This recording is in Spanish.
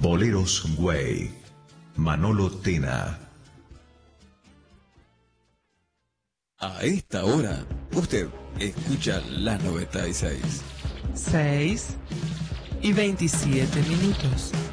Boleros Güey. Manolo Tena. A esta hora, usted escucha la 96. 6:27.